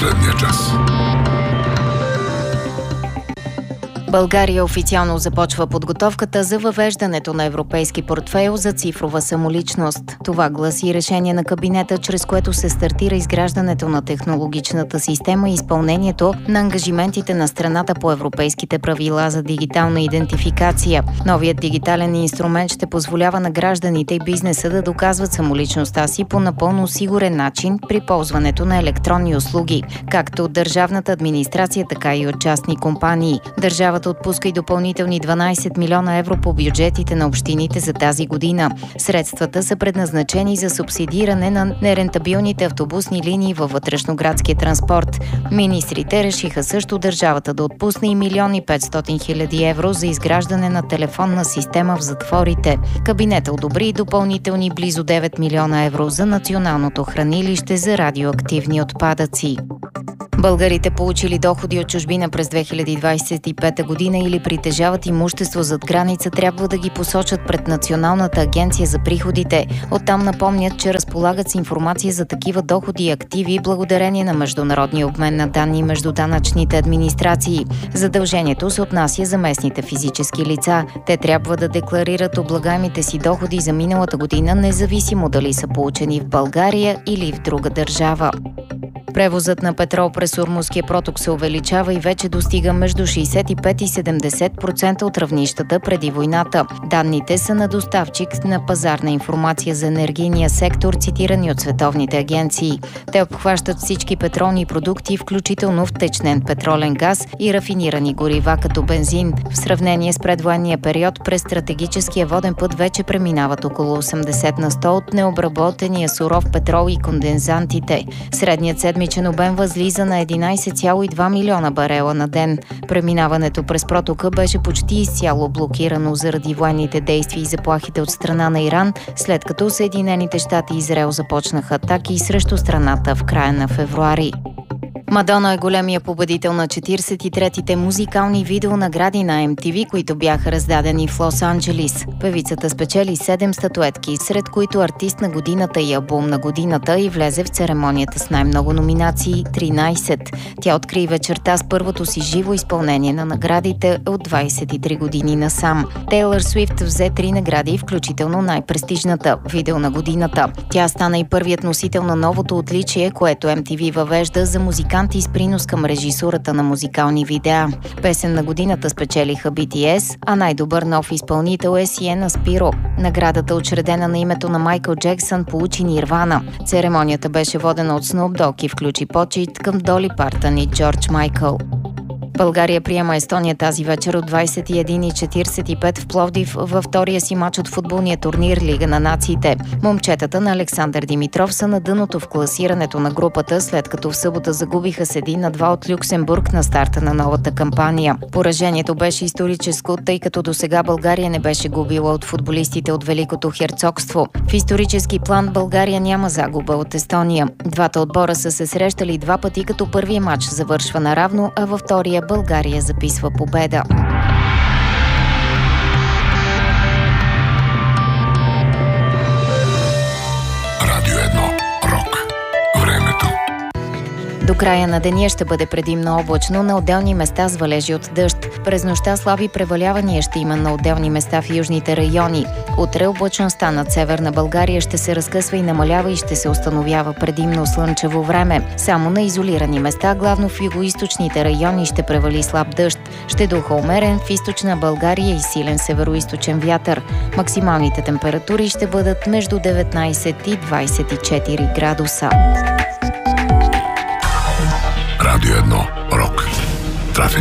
последния час. България официално започва подготовката за въвеждането на европейски портфейл за цифрова самоличност. Това гласи решение на кабинета, чрез което се стартира изграждането на технологичната система и изпълнението на ангажиментите на страната по европейските правила за дигитална идентификация. Новият дигитален инструмент ще позволява на гражданите и бизнеса да доказват самоличността си по напълно сигурен начин при ползването на електронни услуги, както от държавната администрация, така и от частни компании. Държавата отпуска и допълнителни 12 милиона евро по бюджетите на общините за тази година. Средствата са предназначени за субсидиране на нерентабилните автобусни линии във вътрешноградския транспорт. Министрите решиха също държавата да отпусне и 1 500 000 евро за изграждане на телефонна система в затворите. Кабинетът одобри допълнителни близо 9 милиона евро за националното хранилище за радиоактивни отпадъци. Българите, получили доходи от чужбина през 2025 година или притежават имущество зад граница, трябва да ги посочат пред Националната агенция за приходите. Оттам напомнят, че разполагат с информация за такива доходи и активи благодарение на международния обмен на данни между данъчните администрации. Задължението се отнася за местните физически лица. Те трябва да декларират облагаемите си доходи за миналата година, независимо дали са получени в България или в друга държава. Превозът на петрол през Ормузския проток се увеличава и вече достига между 65 и 70% от равнищата преди войната. Данните са на доставчик на пазарна информация за енергийния сектор, цитирани от световните агенции. Те обхващат всички петролни продукти, включително втечнен петролен газ и рафинирани горива като бензин. В сравнение с предвоенния период през стратегическия воден път вече преминават около 80 на 100 от необработения суров петрол и кондензантите. Средният седмичен обем възлиза на 11,2 милиона барела на ден. Преминаването през протока беше почти изцяло блокирано заради военните действия и заплахите от страна на Иран, след като Съединените щати и Израел започнаха атаки срещу страната в края на февруари. Мадона е големия победител на 43-те музикални видеонагради на MTV, които бяха раздадени в Лос-Анджелис. Певицата спечели 7 статуетки, сред които артист на годината и албум на годината, и влезе в церемонията с най-много номинации – 13. Тя откри вечерта с първото си живо изпълнение на наградите от 23 години насам. Тейлър Суифт взе 3 награди, включително най-престижната – видео на годината. Тя стана и първият носител на новото отличие, което MTV въвежда за музиканти с принос към режисурата на музикални видеа. Песен на годината спечелиха BTS, а най-добър нов изпълнител е Сиена Спиро. Наградата, учредена на името на Майкъл Джексън, получи Нирвана. Церемонията беше водена от Снуп Дог и включи почит към Доли Партън и Джордж Майкъл. България приема Естония тази вечер от 21:45 в Пловдив във втория си мач от футболния турнир Лига на нациите. Момчетата на Александър Димитров са на дъното в класирането на групата, след като в събота загубиха с 1-2 от Люксембург на старта на новата кампания. Поражението беше историческо, тъй като досега България не беше губила от футболистите от Великото херцогство. В исторически план България няма загуба от Естония. Двата отбора са се срещали 2 пъти, като първият мач завършва наравно, а във втория България записва победа. Радио 1. Рок. Времето. До края на деня ще бъде предимно облачно, на отделни места с валежи от дъжд. През нощта слаби превалявания ще има на отделни места в южните райони. Утре облачността над северна България ще се разкъсва и намалява и ще се установява предимно слънчево време. Само на изолирани места, главно в югоизточните райони, ще превали слаб дъжд. Ще духа умерен в източна България и силен североизточен вятър. Максималните температури ще бъдат между 19 и 24 градуса. Радио 1. Рок. Трафик.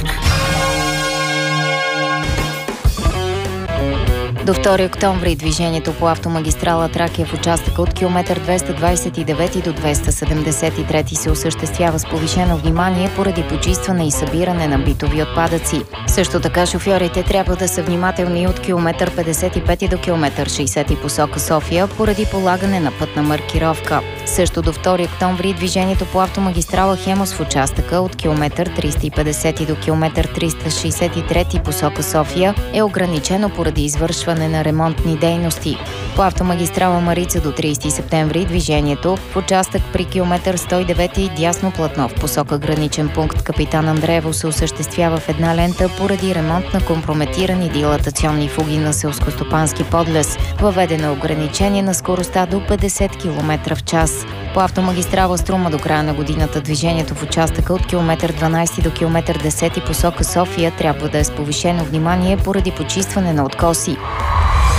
До 2 октомври движението по автомагистрала Тракия в участъка от километър 229 до 273 се осъществява с повишено внимание поради почистване и събиране на битови отпадъци. Също така шофьорите трябва да са внимателни от километър 55 до километър 60 посока София поради полагане на пътна маркировка. Също до 2 октомври движението по автомагистрала Хемос в участъка от километър 350 до километър 363 посока София е ограничено поради извършване осъществяване на ремонтни дейности. По автомагистрала Марица до 30 септември движението в участък при километър 109 дясно платно в посока граничен пункт Капитан Андреево се осъществява в една лента поради ремонт на компрометирани дилатационни фуги на селскостопански подлез. Въведено ограничение на скоростта до 50 км в час. По автомагистрала Струма до края на годината движението в участъка от километър 12 до километър 10 посока София трябва да е с повишено внимание поради почистване на откоси.